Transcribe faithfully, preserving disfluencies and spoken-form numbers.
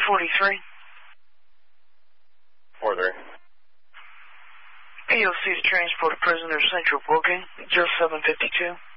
forty-three. four three. P O C to transport a prisoner, central booking, zero seven fifty-two.